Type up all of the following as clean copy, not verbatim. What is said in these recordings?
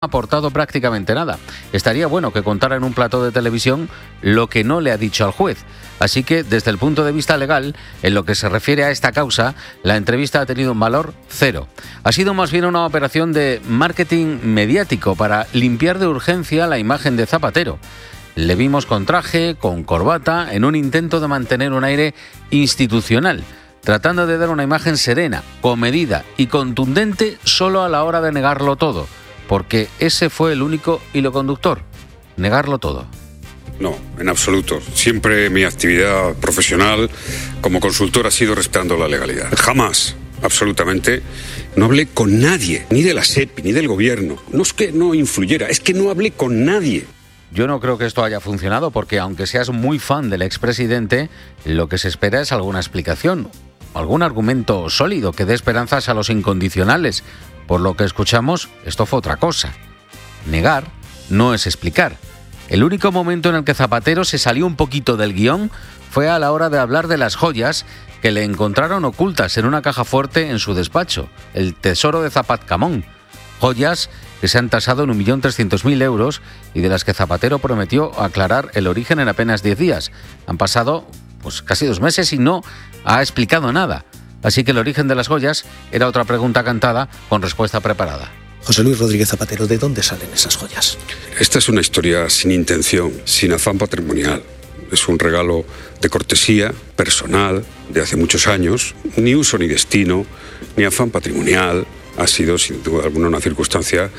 aportado prácticamente nada. Estaría bueno que contara en un plató de televisión lo que no le ha dicho al juez. Así que, desde el punto de vista legal, en lo que se refiere a esta causa, la entrevista ha tenido un valor cero. Ha sido más bien una operación de marketing mediático para limpiar de urgencia la imagen de Zapatero. Le vimos con traje, con corbata, en un intento de mantener un aire institucional, tratando de dar una imagen serena, comedida y contundente solo a la hora de negarlo todo, porque ese fue el único hilo conductor, negarlo todo. No, en absoluto. Siempre mi actividad profesional como consultor ha sido respetando la legalidad. Jamás, absolutamente, no hablé con nadie, ni de la SEPI, ni del gobierno. No es que no influyera, es que no hablé con nadie. Yo no creo que esto haya funcionado porque, aunque seas muy fan del expresidente, lo que se espera es alguna explicación, algún argumento sólido que dé esperanzas a los incondicionales. Por lo que escuchamos, esto fue otra cosa. Negar no es explicar. El único momento en el que Zapatero se salió un poquito del guión fue a la hora de hablar de las joyas que le encontraron ocultas en una caja fuerte en su despacho, el tesoro de Zapatcamón. Joyas que se han tasado en 1.300.000 euros y de las que Zapatero prometió aclarar el origen en apenas 10 días. Han pasado casi 2 meses y no ha explicado nada. Así que el origen de las joyas era otra pregunta cantada con respuesta preparada. José Luis Rodríguez Zapatero, ¿de dónde salen esas joyas? Esta es una historia sin intención, sin afán patrimonial. Es un regalo de cortesía personal de hace muchos años. Ni uso ni destino, ni afán patrimonial. Ha sido, sin duda alguna, una circunstancia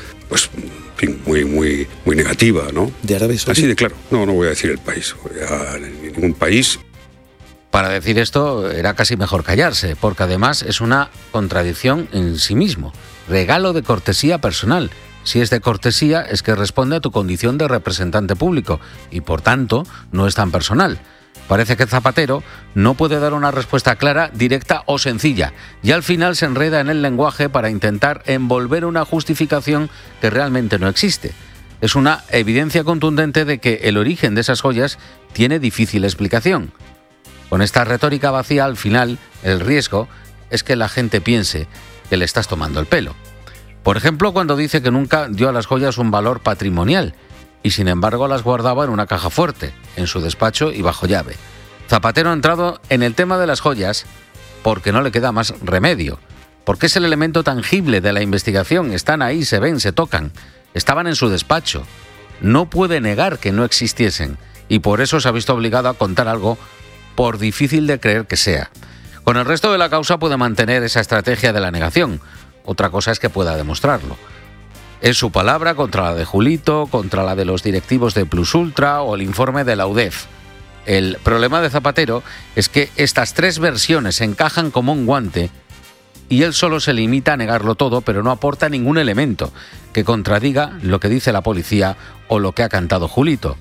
muy negativa, ¿no? ¿De Arabia Saudí? Así de claro. No voy a decir el país. Ningún país. Para decir esto era casi mejor callarse, porque además es una contradicción en sí mismo. Regalo de cortesía personal. Si es de cortesía, es que responde a tu condición de representante público y, por tanto, no es tan personal. Parece que Zapatero no puede dar una respuesta clara, directa o sencilla, y al final se enreda en el lenguaje para intentar envolver una justificación que realmente no existe. Es una evidencia contundente de que el origen de esas joyas tiene difícil explicación. Con esta retórica vacía, al final, el riesgo es que la gente piense que le estás tomando el pelo. Por ejemplo, cuando dice que nunca dio a las joyas un valor patrimonial y sin embargo las guardaba en una caja fuerte, en su despacho y bajo llave. Zapatero ha entrado en el tema de las joyas porque no le queda más remedio, porque es el elemento tangible de la investigación. Están ahí, se ven, se tocan, estaban en su despacho. No puede negar que no existiesen y por eso se ha visto obligado a contar algo, por difícil de creer que sea. Con el resto de la causa puede mantener esa estrategia de la negación. Otra cosa es que pueda demostrarlo. Es su palabra contra la de Julito, contra la de los directivos de Plus Ultra o el informe de la UDEF. El problema de Zapatero es que estas 3 versiones encajan como un guante y él solo se limita a negarlo todo, pero no aporta ningún elemento que contradiga lo que dice la policía o lo que ha cantado Julito.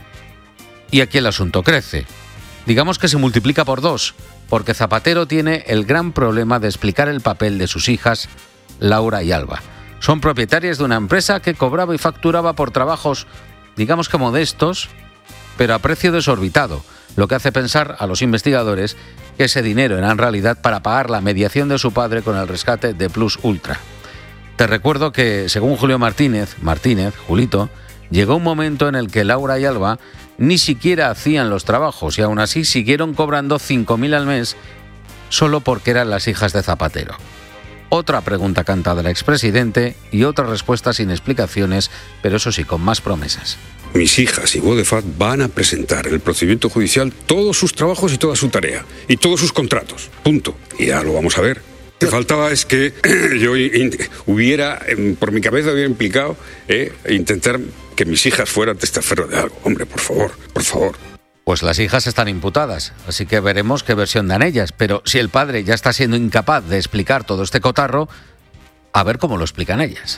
Y aquí el asunto crece. Digamos que se multiplica por 2, porque Zapatero tiene el gran problema de explicar el papel de sus hijas, Laura y Alba. Son propietarias de una empresa que cobraba y facturaba por trabajos, digamos que modestos, pero a precio desorbitado, lo que hace pensar a los investigadores que ese dinero era en realidad para pagar la mediación de su padre con el rescate de Plus Ultra. Te recuerdo que, según Julio Martínez, Julito, llegó un momento en el que Laura y Alba ni siquiera hacían los trabajos y aún así siguieron cobrando 5.000 al mes solo porque eran las hijas de Zapatero. Otra pregunta cantada del expresidente y otra respuesta sin explicaciones, pero eso sí, con más promesas. Mis hijas y Vodefat van a presentar en el procedimiento judicial todos sus trabajos y toda su tarea y todos sus contratos. Punto. Y ya lo vamos a ver. Lo que faltaba es que yo hubiera, por mi cabeza hubiera implicado intentar que mis hijas fueran testaferro de algo. Hombre, por favor. Pues las hijas están imputadas, así que veremos qué versión dan ellas. Pero si el padre ya está siendo incapaz de explicar todo este cotarro, a ver cómo lo explican ellas.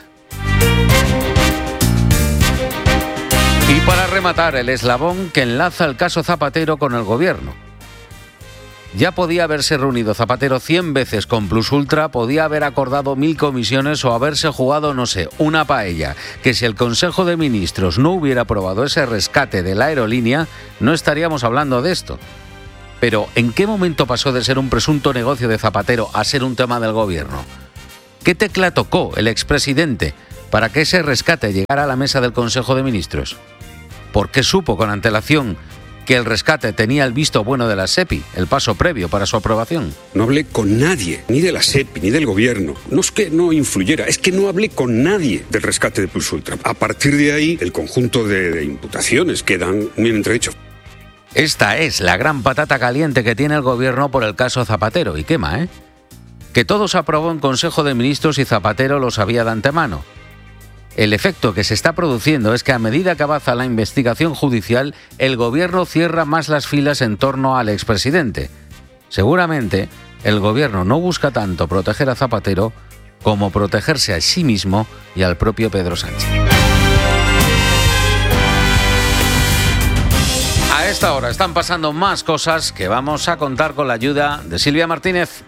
Y para rematar, el eslabón que enlaza el caso Zapatero con el gobierno. Ya podía haberse reunido Zapatero 100 veces con Plus Ultra, podía haber acordado 1000 comisiones o haberse jugado, no sé, una paella, que si el Consejo de Ministros no hubiera aprobado ese rescate de la aerolínea, no estaríamos hablando de esto. Pero, ¿en qué momento pasó de ser un presunto negocio de Zapatero a ser un tema del gobierno? ¿Qué tecla tocó el expresidente para que ese rescate llegara a la mesa del Consejo de Ministros? ¿Por qué supo con antelación que el rescate tenía el visto bueno de la SEPI, el paso previo para su aprobación? No hablé con nadie, ni de la SEPI, ni del gobierno. No es que no influyera, es que no hablé con nadie del rescate de Plus Ultra. A partir de ahí, el conjunto de imputaciones quedan muy en entredicho. Esta es la gran patata caliente que tiene el gobierno por el caso Zapatero. Y quema, ¿eh? Que todo se aprobó en Consejo de Ministros y Zapatero lo sabía de antemano. El efecto que se está produciendo es que a medida que avanza la investigación judicial, el gobierno cierra más las filas en torno al expresidente. Seguramente, el gobierno no busca tanto proteger a Zapatero como protegerse a sí mismo y al propio Pedro Sánchez. A esta hora están pasando más cosas que vamos a contar con la ayuda de Silvia Martínez.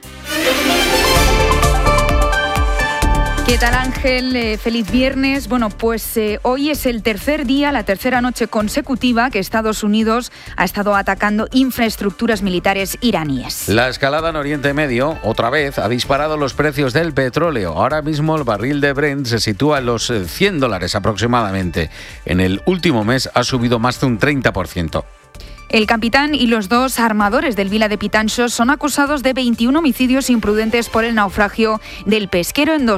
¿Qué tal, Ángel? Feliz viernes. Bueno, pues hoy es el tercer día, la tercera noche consecutiva que Estados Unidos ha estado atacando infraestructuras militares iraníes. La escalada en Oriente Medio, otra vez, ha disparado los precios del petróleo. Ahora mismo el barril de Brent se sitúa en los $100 aproximadamente. En el último mes ha subido más de un 30%. El capitán y los dos armadores del Vila de Pitanxos son acusados de 21 homicidios imprudentes por el naufragio del pesquero en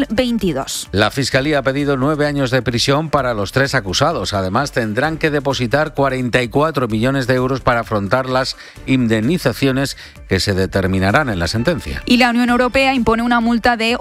2022. La Fiscalía ha pedido 9 años de prisión para los 3 acusados. Además, tendrán que depositar 44 millones de euros para afrontar las indemnizaciones que se determinarán en la sentencia. Y la Unión Europea impone una multa de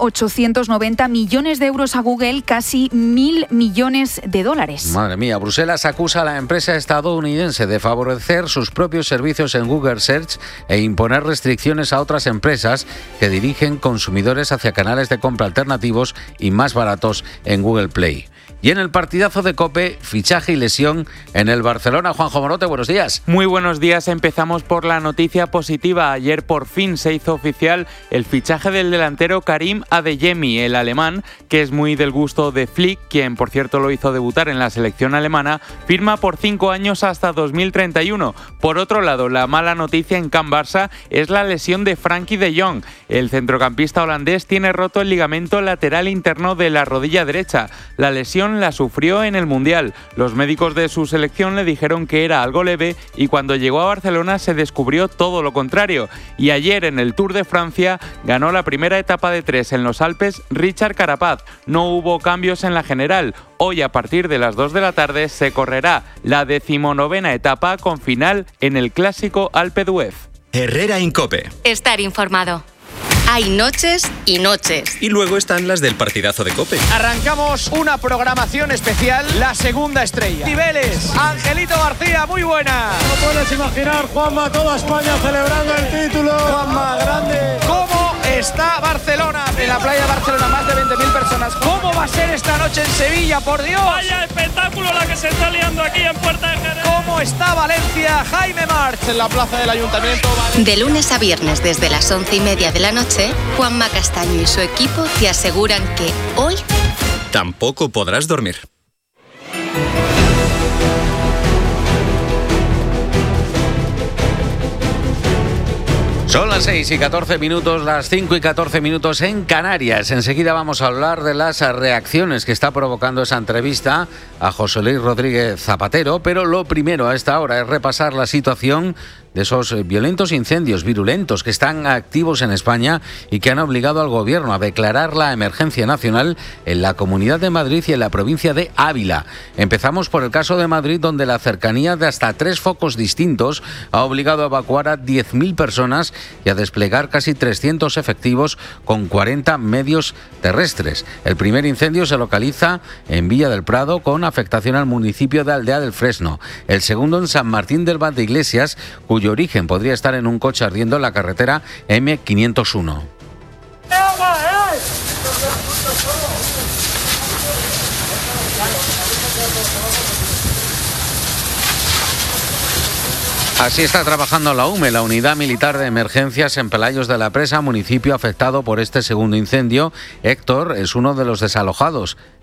890 millones de euros a Google, casi 1.000 millones de dólares. Madre mía, Bruselas acusa a la empresa estadounidense de favorecer sus propios servicios en Google Search e imponer restricciones a otras empresas que dirigen consumidores hacia canales de compra alternativos y más baratos en Google Play. Y en el partidazo de COPE, fichaje y lesión en el Barcelona. Juanjo Morote, buenos días. Muy buenos días. Empezamos por la noticia positiva. Ayer por fin se hizo oficial el fichaje del delantero Karim Adeyemi, el alemán, que es muy del gusto de Flick, quien por cierto lo hizo debutar en la selección alemana, firma por 5 años hasta 2031. Por otro lado, la mala noticia en Can Barça es la lesión de Frenkie de Jong. El centrocampista holandés tiene roto el ligamento lateral interno de la rodilla derecha. La lesión la sufrió en el Mundial. Los médicos de su selección le dijeron que era algo leve y cuando llegó a Barcelona se descubrió todo lo contrario. Y ayer en el Tour de Francia ganó la primera etapa de 3 en los Alpes Richard Carapaz. No hubo cambios en la general. Hoy a partir de las 2 de la tarde se correrá la 19ª etapa con final en el clásico Alpe d'Huez. Herrera en COPE. Estar informado. Hay noches y noches. Y luego están las del partidazo de COPE. Arrancamos una programación especial, la segunda estrella. Niveles, Angelito García, muy buena. No puedes imaginar, Juanma, toda España celebrando el título. Juanma, grande. ¿Cómo está Barcelona? En la playa de Barcelona, más de 20.000 personas. ¿Cómo va a ser esta noche en Sevilla, por Dios? Vaya espectáculo la que se está liando aquí en Puerta de Jerez. ¿Cómo está Valencia? Jaime March en la plaza del Ayuntamiento. De lunes a viernes desde las 11:30 de la noche, Juanma Castaño y su equipo te aseguran que hoy tampoco podrás dormir. Son las 6:14, las 5:14 en Canarias. Enseguida vamos a hablar de las reacciones que está provocando esa entrevista a José Luis Rodríguez Zapatero, pero lo primero a esta hora es repasar la situación de esos violentos incendios virulentos que están activos en España y que han obligado al gobierno a declarar la emergencia nacional en la Comunidad de Madrid y en la provincia de Ávila. Empezamos por el caso de Madrid, donde la cercanía de hasta 3 focos distintos ha obligado a evacuar a 10.000 personas y a desplegar casi 300 efectivos con 40 medios terrestres. El primer incendio se localiza en Villa del Prado, con afectación al municipio de Aldea del Fresno. El segundo en San Martín del Valdeiglesias, cuyo origen podría estar en un coche ardiendo en la carretera M501. Así está trabajando la UME, la Unidad Militar de Emergencias, en Pelayos de la Presa, municipio afectado por este segundo incendio. Héctor es uno de los desalojados.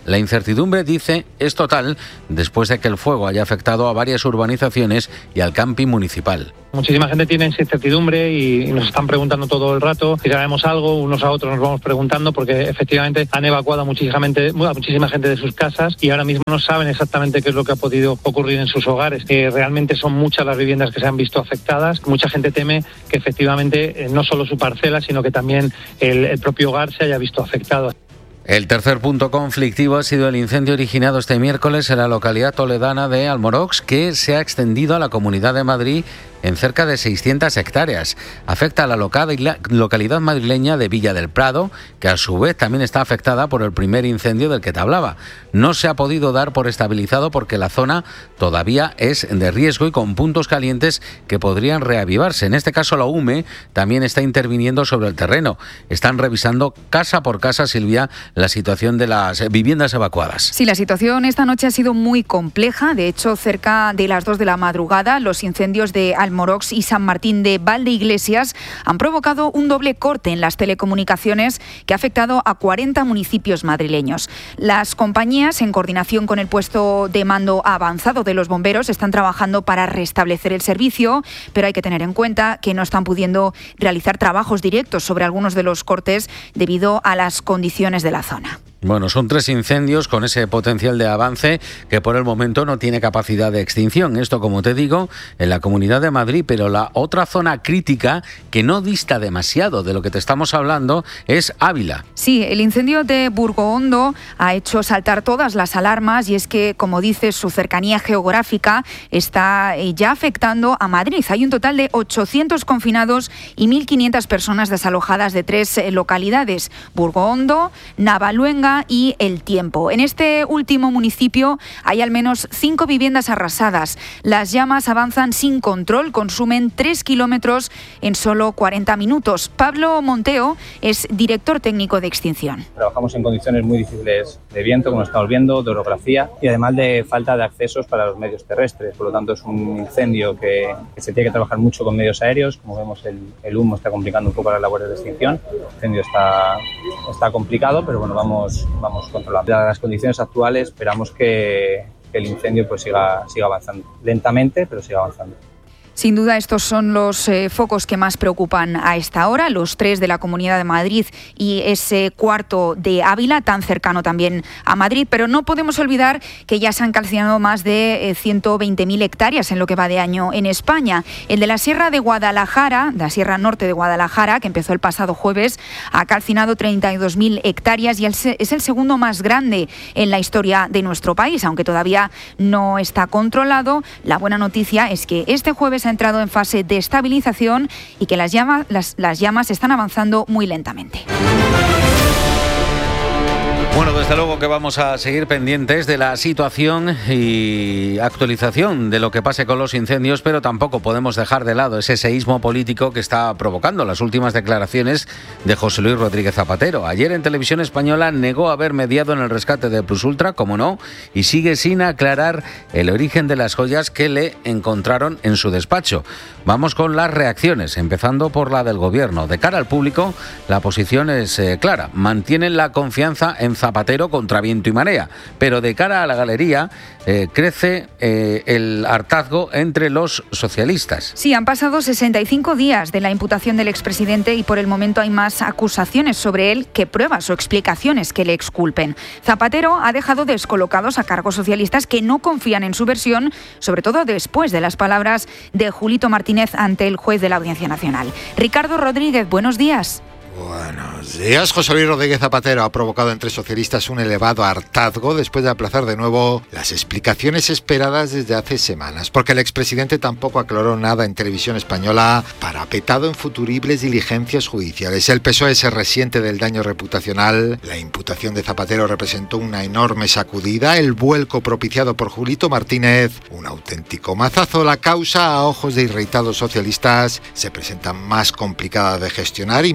La incertidumbre, dice, es total después de que el fuego haya afectado a varias urbanizaciones y al camping municipal. Muchísima gente tiene esa incertidumbre y nos están preguntando todo el rato si sabemos algo, unos a otros nos vamos preguntando porque efectivamente han evacuado a muchísima gente de sus casas y ahora mismo no saben exactamente qué es lo que ha podido ocurrir en sus hogares. Realmente son muchas las viviendas que se han visto afectadas. Mucha gente teme que efectivamente no solo su parcela, sino que también el propio hogar se haya visto afectado. El tercer punto conflictivo ha sido el incendio originado este miércoles en la localidad toledana de Almorox, que se ha extendido a la Comunidad de Madrid en cerca de 600 hectáreas. Afecta a la localidad madrileña de Villa del Prado, que a su vez también está afectada por el primer incendio del que te hablaba. No se ha podido dar por estabilizado porque la zona todavía es de riesgo y con puntos calientes que podrían reavivarse. En este caso la UME también está interviniendo sobre el terreno. Están revisando casa por casa, Silvia, la situación de las viviendas evacuadas. Sí, la situación esta noche ha sido muy compleja. De hecho, cerca de las 2 de la madrugada, los incendios de Almorox y San Martín de Valdeiglesias han provocado un doble corte en las telecomunicaciones que ha afectado a 40 municipios madrileños. Las compañías, en coordinación con el puesto de mando avanzado de los bomberos, están trabajando para restablecer el servicio, pero hay que tener en cuenta que no están pudiendo realizar trabajos directos sobre algunos de los cortes debido a las condiciones de la zona. Bueno, son 3 incendios con ese potencial de avance que por el momento no tiene capacidad de extinción. Esto, como te digo, en la Comunidad de Madrid, pero la otra zona crítica que no dista demasiado de lo que te estamos hablando es Ávila. Sí, el incendio de Burgohondo ha hecho saltar todas las alarmas y es que, como dices, su cercanía geográfica está ya afectando a Madrid. Hay un total de 800 confinados y 1.500 personas desalojadas de 3 localidades: Burgohondo, Navaluenga y El Tiempo. En este último municipio hay al menos 5 viviendas arrasadas. Las llamas avanzan sin control, consumen 3 kilómetros en solo 40 minutos. Pablo Monteo es director técnico de extinción. Trabajamos en condiciones muy difíciles de viento, como estamos viendo, de orografía y además de falta de accesos para los medios terrestres. Por lo tanto, es un incendio que se tiene que trabajar mucho con medios aéreos. Como vemos, el humo está complicando un poco las labores de extinción. El incendio está complicado, pero bueno, vamos controlando. Dadas las condiciones actuales, esperamos que el incendio pues siga avanzando. Lentamente, pero siga avanzando. Sin duda, estos son los focos que más preocupan a esta hora, los 3 de la Comunidad de Madrid y ese cuarto de Ávila, tan cercano también a Madrid. Pero no podemos olvidar que ya se han calcinado más de 120.000 hectáreas en lo que va de año en España. El de la Sierra de Guadalajara, la Sierra Norte de Guadalajara, que empezó el pasado jueves, ha calcinado 32.000 hectáreas y es el segundo más grande en la historia de nuestro país, aunque todavía no está controlado. La buena noticia es que este jueves ha entrado en fase de estabilización y que las llamas están avanzando muy lentamente. Bueno, desde luego que vamos a seguir pendientes de la situación y actualización de lo que pase con los incendios, pero tampoco podemos dejar de lado ese seísmo político que está provocando las últimas declaraciones de José Luis Rodríguez Zapatero. Ayer en Televisión Española negó haber mediado en el rescate de Plus Ultra, como no, y sigue sin aclarar el origen de las joyas que le encontraron en su despacho. Vamos con las reacciones, empezando por la del Gobierno. De cara al público, la posición es clara. Mantienen la confianza en Zapatero contra viento y marea, pero de cara a la galería crece el hartazgo entre los socialistas. Sí, han pasado 65 días de la imputación del expresidente y por el momento hay más acusaciones sobre él que pruebas o explicaciones que le exculpen. Zapatero ha dejado descolocados a cargos socialistas que no confían en su versión, sobre todo después de las palabras de Julito Martínez ante el juez de la Audiencia Nacional. Ricardo Rodríguez, buenos días. Buenos días. José Luis Rodríguez Zapatero ha provocado entre socialistas un elevado hartazgo después de aplazar de nuevo las explicaciones esperadas desde hace semanas, porque el expresidente tampoco aclaró nada en Televisión Española, parapetado en futuribles diligencias judiciales. El PSOE se resiente del daño reputacional. La imputación de Zapatero representó una enorme sacudida, el vuelco propiciado por Julito Martínez, un auténtico mazazo. La causa, a ojos de irritados socialistas, se presenta más complicada de gestionar y más inquietante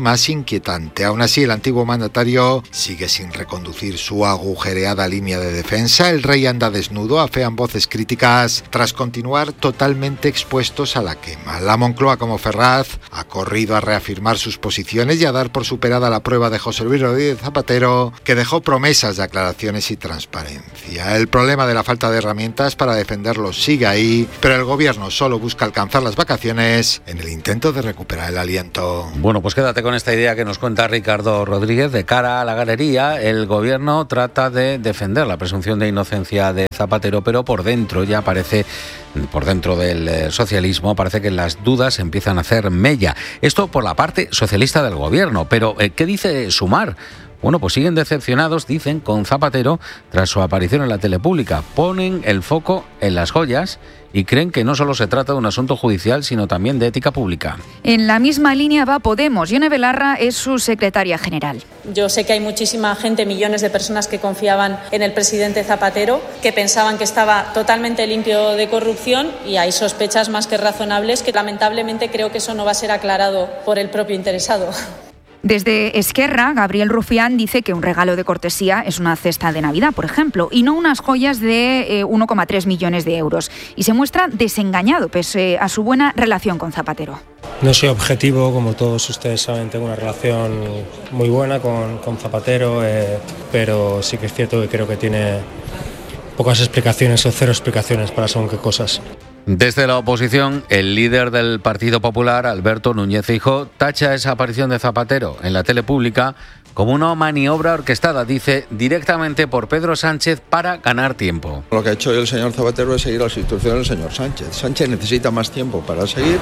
inquietante. Aún así, el antiguo mandatario sigue sin reconducir su agujereada línea de defensa. El rey anda desnudo, afean voces críticas tras continuar totalmente expuestos a la quema. La Moncloa, como Ferraz, ha corrido a reafirmar sus posiciones y a dar por superada la prueba de José Luis Rodríguez Zapatero, que dejó promesas de aclaraciones y transparencia. El problema de la falta de herramientas para defenderlos sigue ahí, pero el gobierno solo busca alcanzar las vacaciones en el intento de recuperar el aliento. Bueno, pues quédate con esta idea que nos cuenta Ricardo Rodríguez. De cara a la galería, el gobierno trata de defender la presunción de inocencia de Zapatero, pero por dentro ya parece, por dentro del socialismo, parece que las dudas empiezan a hacer mella. Esto por la parte socialista del gobierno, pero ¿qué dice Sumar? Bueno, pues siguen decepcionados, dicen, con Zapatero tras su aparición en la tele pública. Ponen el foco en las joyas y creen que no solo se trata de un asunto judicial, sino también de ética pública. En la misma línea va Podemos. Yone Belarra es su secretaria general. Yo sé que hay muchísima gente, millones de personas que confiaban en el presidente Zapatero, que pensaban que estaba totalmente limpio de corrupción, y hay sospechas más que razonables que lamentablemente creo que eso no va a ser aclarado por el propio interesado. Desde Esquerra, Gabriel Rufián dice que un regalo de cortesía es una cesta de Navidad, por ejemplo, y no unas joyas de 1,3 millones de euros. Y se muestra desengañado pese a su buena relación con Zapatero. No soy objetivo, como todos ustedes saben, tengo una relación muy buena con Zapatero, pero sí que es cierto que creo que tiene pocas explicaciones o cero explicaciones para según qué cosas. Desde la oposición, el líder del Partido Popular, Alberto Núñez Feijóo, tacha esa aparición de Zapatero en la tele pública como una maniobra orquestada, dice, directamente por Pedro Sánchez para ganar tiempo. Lo que ha hecho hoy el señor Zapatero es seguir las instrucciones del señor Sánchez. Sánchez necesita más tiempo para seguir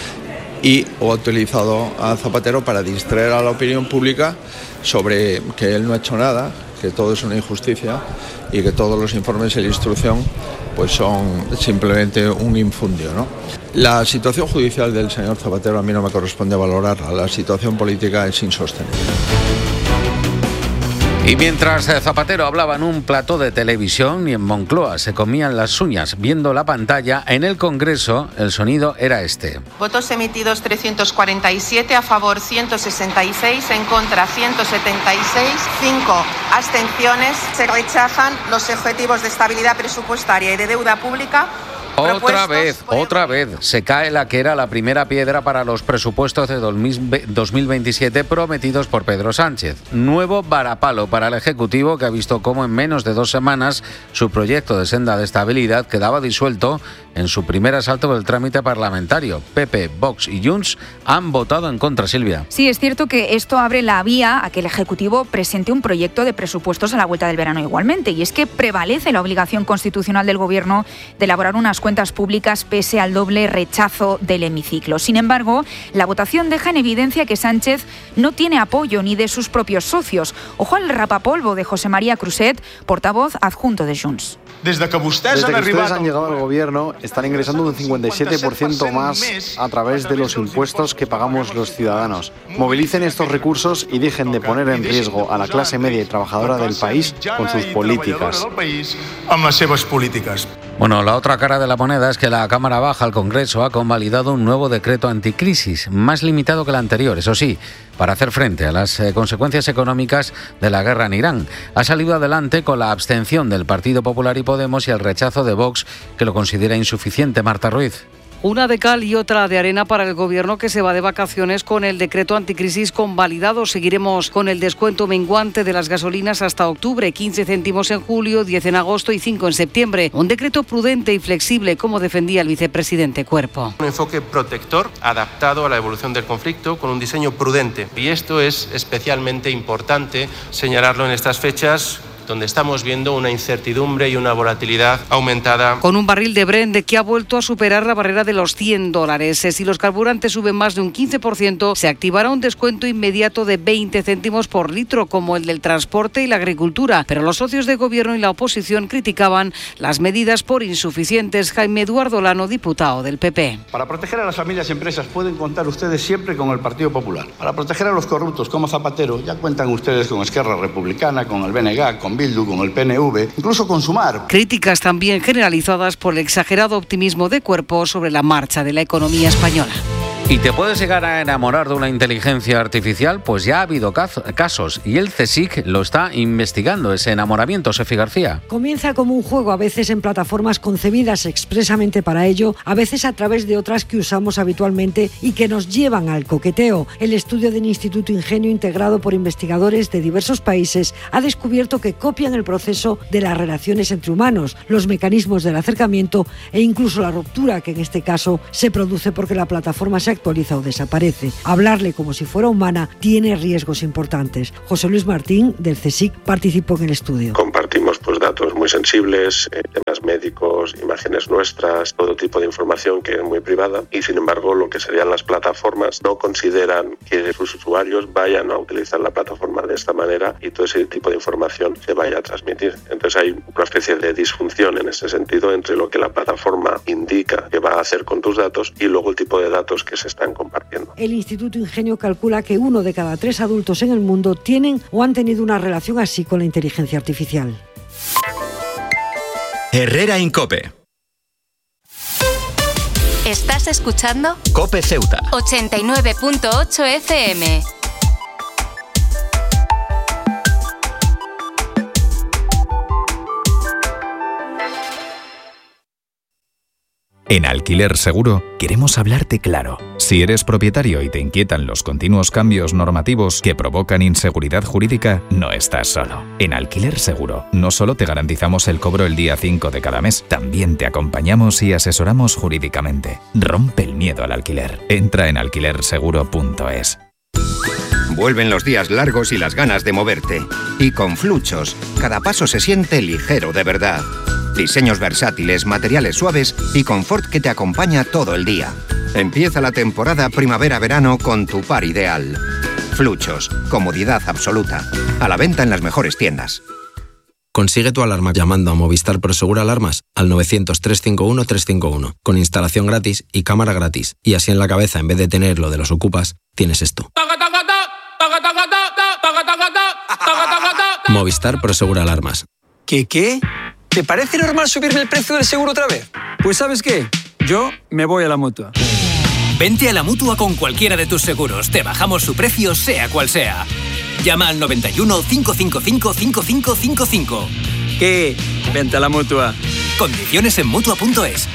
y ha utilizado a Zapatero para distraer a la opinión pública sobre que él no ha hecho nada, que todo es una injusticia y que todos los informes de la instrucción pues son simplemente un infundio, ¿no? La situación judicial del señor Zapatero a mí no me corresponde valorarla, la situación política es insostenible. Y mientras Zapatero hablaba en un plató de televisión y en Moncloa se comían las uñas viendo la pantalla, en el Congreso el sonido era este. Votos emitidos 347, a favor 166, en contra 176, 5 abstenciones. Se rechazan los objetivos de estabilidad presupuestaria y de deuda pública. Otra vez, se cae la que era la primera piedra para los presupuestos de 2027 prometidos por Pedro Sánchez. Nuevo varapalo para el Ejecutivo, que ha visto cómo en menos de 2 semanas su proyecto de senda de estabilidad quedaba disuelto en su primer asalto del trámite parlamentario. PP, Vox y Junts han votado en contra, Silvia. Sí, es cierto que esto abre la vía a que el Ejecutivo presente un proyecto de presupuestos a la vuelta del verano igualmente, y es que prevalece la obligación constitucional del Gobierno de elaborar unas cuentas públicas pese al doble rechazo del hemiciclo. Sin embargo, la votación deja en evidencia que Sánchez no tiene apoyo ni de sus propios socios. Ojo al rapapolvo de José María Cruzet, portavoz adjunto de Junts. Desde que ustedes han llegado al gobierno, están ingresando un 57% más a través de los impuestos que pagamos los ciudadanos. Movilicen estos recursos y dejen de poner en riesgo a la clase media y trabajadora del país con sus políticas. Bueno, la otra cara de la moneda es que la Cámara Baja, el Congreso, ha convalidado un nuevo decreto anticrisis, más limitado que el anterior, eso sí, para hacer frente a las consecuencias económicas de la guerra en Irán. Ha salido adelante con la abstención del Partido Popular y Podemos y el rechazo de Vox, que lo considera insuficiente. Marta Ruiz. Una de cal y otra de arena para el Gobierno, que se va de vacaciones con el decreto anticrisis convalidado. Seguiremos con el descuento menguante de las gasolinas hasta octubre, 15 céntimos en julio, 10 en agosto y 5 en septiembre. Un decreto prudente y flexible, como defendía el vicepresidente Cuerpo. Un enfoque protector, adaptado a la evolución del conflicto, con un diseño prudente. Y esto es especialmente importante señalarlo en estas fechas, donde estamos viendo una incertidumbre y una volatilidad aumentada. Con un barril de Brent que ha vuelto a superar la barrera de los $100. Si los carburantes suben más de un 15%, se activará un descuento inmediato de 20 céntimos por litro, como el del transporte y la agricultura. Pero los socios de gobierno y la oposición criticaban las medidas por insuficientes. Jaime Eduardo Lano, diputado del PP. Para proteger a las familias y empresas pueden contar ustedes siempre con el Partido Popular. Para proteger a los corruptos como Zapatero, ya cuentan ustedes con Esquerra Republicana, con el BNG, con Bildu, con el PNV, incluso con Sumar. Críticas también generalizadas por el exagerado optimismo de Cuerpo sobre la marcha de la economía española. ¿Y te puedes llegar a enamorar de una inteligencia artificial? Pues ya ha habido casos y el CSIC lo está investigando, ese enamoramiento. Sefi García. Comienza como un juego, a veces en plataformas concebidas expresamente para ello, a veces a través de otras que usamos habitualmente y que nos llevan al coqueteo. El estudio del Instituto Ingenio, integrado por investigadores de diversos países, ha descubierto que copian el proceso de las relaciones entre humanos, los mecanismos del acercamiento e incluso la ruptura, que en este caso se produce porque la plataforma se actualiza o desaparece. Hablarle como si fuera humana tiene riesgos importantes. José Luis Martín, del CSIC, participó en el estudio. Compartimos datos muy sensibles, temas médicos, imágenes nuestras, todo tipo de información que es muy privada, y sin embargo lo que serían las plataformas no consideran que sus usuarios vayan a utilizar la plataforma de esta manera y todo ese tipo de información se vaya a transmitir. Entonces hay una especie de disfunción en ese sentido entre lo que la plataforma indica que va a hacer con tus datos y luego el tipo de datos que se están compartiendo. El Instituto Ingenio calcula que 1 de cada 3 adultos en el mundo tienen o han tenido una relación así con la inteligencia artificial. Herrera Incope. ¿Estás escuchando? Cope Ceuta. 89.8 FM. En Alquiler Seguro queremos hablarte claro. Si eres propietario y te inquietan los continuos cambios normativos que provocan inseguridad jurídica, no estás solo. En Alquiler Seguro no solo te garantizamos el cobro el día 5 de cada mes, también te acompañamos y asesoramos jurídicamente. Rompe el miedo al alquiler. Entra en alquilerseguro.es. Vuelven los días largos y las ganas de moverte. Y con Fluchos, cada paso se siente ligero de verdad. Diseños versátiles, materiales suaves y confort que te acompaña todo el día. Empieza la temporada primavera-verano con tu par ideal. Fluchos, comodidad absoluta. A la venta en las mejores tiendas. Consigue tu alarma llamando a Movistar Prosegur Alarmas al 900-351-351, con instalación gratis y cámara gratis. Y así en la cabeza, en vez de tener lo de los ocupas, tienes esto. Movistar Prosegur Alarmas. ¿Qué? ¿Te parece normal subirme el precio del seguro otra vez? Pues ¿sabes qué? Yo me voy a la Mutua. Vente a la Mutua con cualquiera de tus seguros. Te bajamos su precio, sea cual sea. Llama al 91 555 5555. ¿Qué? Vente a la Mutua. Condiciones en Mutua.es.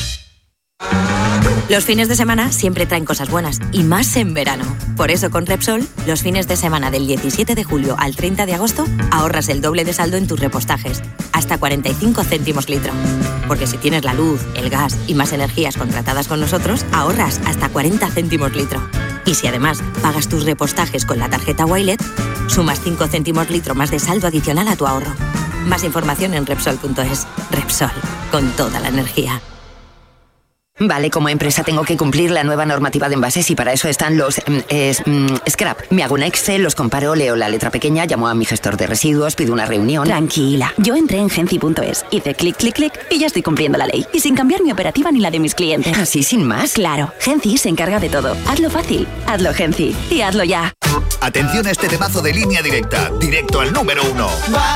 Los fines de semana siempre traen cosas buenas, y más en verano. Por eso con Repsol, los fines de semana del 17 de julio al 30 de agosto, ahorras el doble de saldo en tus repostajes, hasta 45 céntimos litro. Porque si tienes la luz, el gas y más energías contratadas con nosotros, ahorras hasta 40 céntimos litro. Y si además pagas tus repostajes con la tarjeta Wilet, sumas 5 céntimos litro más de saldo adicional a tu ahorro. Más información en Repsol.es. Repsol, con toda la energía. Vale, como empresa tengo que cumplir la nueva normativa de envases y para eso están los scrap. Me hago un Excel, los comparo, leo la letra pequeña, llamo a mi gestor de residuos, pido una reunión. Tranquila, yo entré en Genci.es, hice clic, clic, clic y ya estoy cumpliendo la ley. Y sin cambiar mi operativa ni la de mis clientes. ¿Así sin más? Claro, Genci se encarga de todo. Hazlo fácil, hazlo Genci y hazlo ya. Atención a este temazo de Línea Directa, directo al número 1.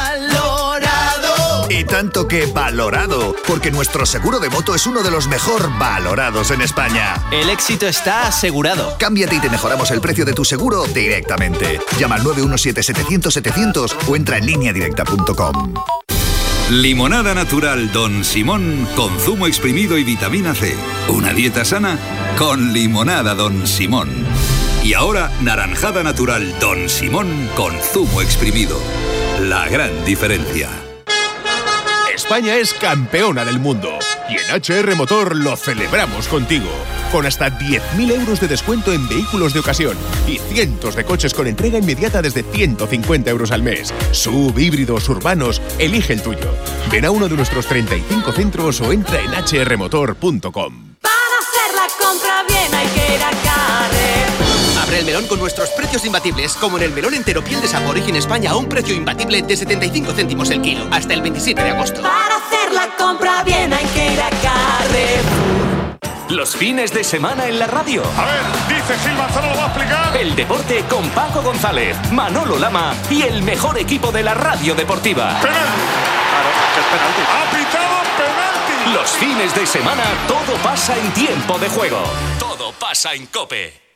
Y tanto que valorado, porque nuestro seguro de moto es uno de los mejor valorados en España. El éxito está asegurado. Cámbiate y te mejoramos el precio de tu seguro directamente. Llama al 917-700-700 o entra en lineadirecta.com. Limonada natural Don Simón con zumo exprimido y vitamina C. Una dieta sana con limonada Don Simón. Y ahora naranjada natural Don Simón con zumo exprimido. La gran diferencia. España es campeona del mundo y en HR Motor lo celebramos contigo. Con hasta 10.000 euros de descuento en vehículos de ocasión y cientos de coches con entrega inmediata desde 150 euros al mes. SUV, híbridos, urbanos, elige el tuyo. Ven a uno de nuestros 35 centros o entra en hrmotor.com. Para hacer la compra bien hay que ir a Carrefour. Abre el melón con nuestros precios imbatibles, como en el melón entero piel de sapo Origen España a un precio imbatible de 75 céntimos el kilo, hasta el 27 de agosto. Para hacer la compra bien hay que ir a Carrefour. Los fines de semana en la radio. A ver, dice Gil Manzano, lo va a explicar. El deporte con Paco González, Manolo Lama y el mejor equipo de la radio deportiva. Penalti. Claro, es penalti. Ha pitado penalti. Los fines de semana todo pasa en tiempo de juego. Todo Todo pasa en COPE.